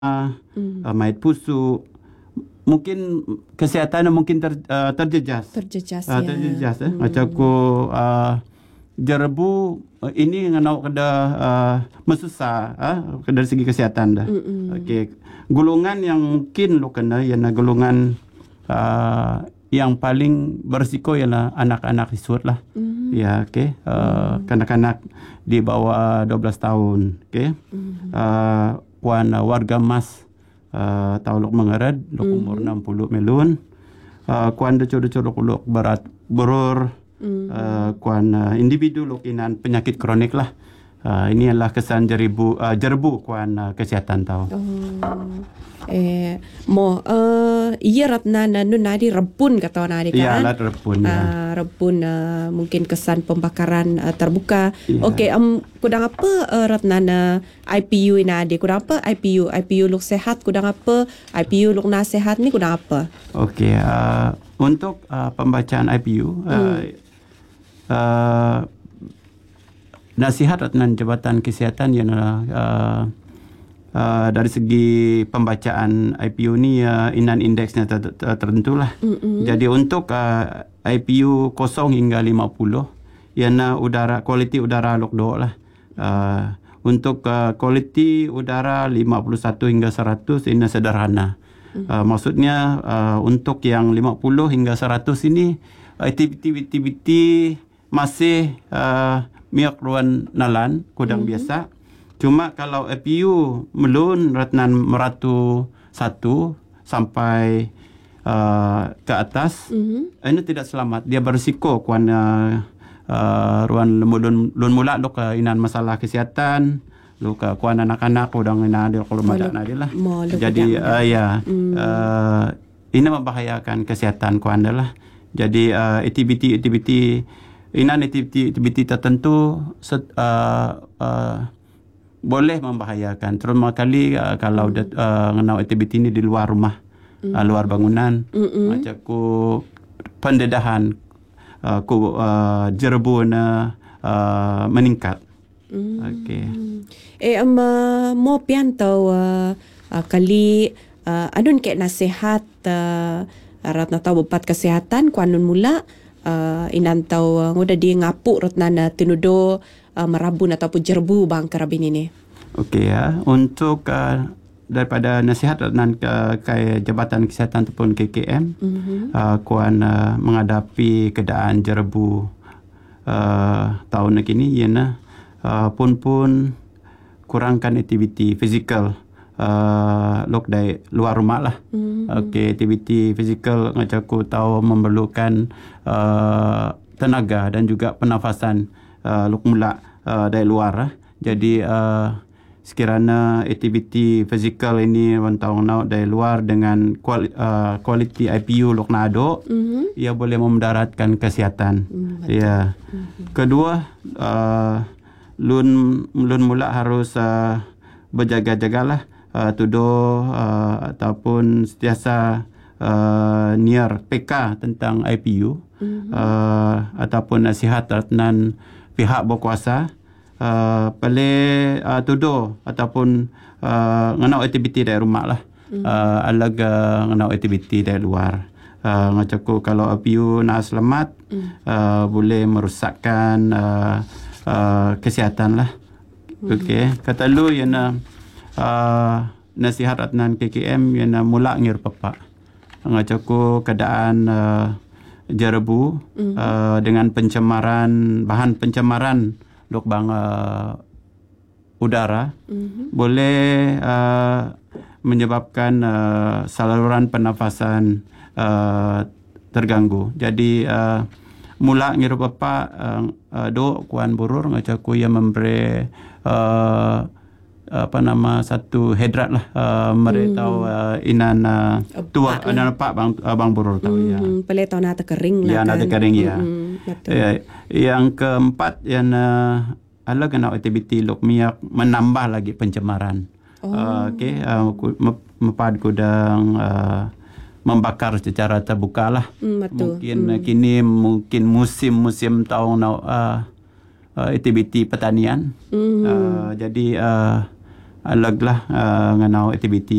maid pusuk, mungkin kesihatan mungkin terjejas. Terjejas. Macam aku jerebu ini nganau kada mesusah dari segi kesihatan dah. Okey, golongan yang mungkin lo kena ialah golongan yang paling berisiko ialah anak-anak isut lah. Ya, okey. Kanak-kanak di bawah 12 tahun, okey. Puan warga emas tahu lok mengered lok umur 60 melun. Kuan deco-deco lok berat berur. Kuan individu lok inan penyakit kronik lah. Ini adalah kesan jerbu kuan kesihatan tahu. Iya ratna nun nadi rebun kata nadi kan. Iya, alat rebun. Rebun mungkin kesan pembakaran terbuka. Ya. Okey, kudang apa ratna IPU nadi? Kudang apa IPU? IPU luk sehat kudang apa? IPU luk nasihat ni kudang apa? Okey, untuk pembacaan IPU nasihat ratna Jabatan Kesihatan ialah dari segi pembacaan IPU ni inan indeksnya tertentu lah. Jadi untuk IPU 0 hingga 50 iana kualiti udara lok do lah. Untuk kualiti udara 51 hingga 100 ini sederhana. Maksudnya untuk yang 50 hingga 100 ini aktiviti masih miak ruan nalan kudang biasa. Cuma kalau IPU melun ratnan meratu 1 sampai ke atas, ini tidak selamat. Dia berisiko kuan ruan lun mula luk inan masalah kesihatan, luk kuan anak-anak udang ina dia kalau madak nadilah. Jadi ini membahayakan kesihatan kuan adalah. Jadi aktiviti inan aktiviti tertentu boleh membahayakan. Terutama kali kalau ngenau aktiviti ini di luar rumah, luar bangunan, macam pendedahan jerbu meningkat. Okey. Mau pian tahu kali adun ke nasihat ratna tahu bupat kesehatan kuanun mula inan tahu ngoda dia ngapuk ratna tinudo merabun ataupun jerbu bang kerabin ini. Okey untuk daripada nasihat dan ke Jabatan Kesihatan ataupun KKM kuan menghadapi keadaan jerbu tahun ini ialah pun kurangkan aktiviti fizikal lok dari luar rumah lah. Okey, aktiviti fizikal macam aku tahu memerlukan tenaga dan juga pernafasan luk mula dari luar. Jadi sekiranya aktiviti fizikal ini tahu dari luar dengan kualiti IPU luk nado, ia boleh memudaratkan kesihatan. Ya. Kedua, lun mula harus berjaga-jagalah tuduh ataupun sentiasa near PK tentang IPU ataupun nasihat ratnan pihak berkuasa boleh tuduh ataupun ngenau aktiviti dari rumah lah. Alag ngenau aktiviti dari luar. Macam kalau IPU nak selamat boleh merosakkan kesihatan lah. Okey, kata lu yana nasihat ratnan KKM yana mula ngir papa. Ngacaku keadaan jerbu dengan bahan pencemaran lubang udara boleh menyebabkan saluran pernafasan terganggu. Jadi mula ngiru papa do kuan burur ngacaku yang memberi satu hidrat lah meretahu inan tua inan pak bang burur tahu ya. Pelai tahu nata kering lah. Ya, nata kering ya. Yang keempat yang ala kena aktiviti lok miak menambah lagi pencemaran. Okey, mepad kudang membakar secara terbuka lah. Mungkin kini musim tahun aktiviti pertanian. Jadi alag lah nganau aktiviti